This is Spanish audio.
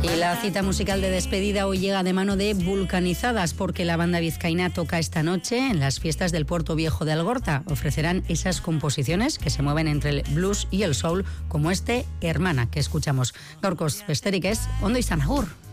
Y la cita musical de despedida hoy llega de mano de Vulcanizadas, porque la banda vizcaína toca esta noche en las fiestas del Puerto Viejo de Algorta. Ofrecerán esas composiciones que se mueven entre el blues y el soul, como este Hermana, que escuchamos. Gaurkoz besterik ez, ondo izan, agur.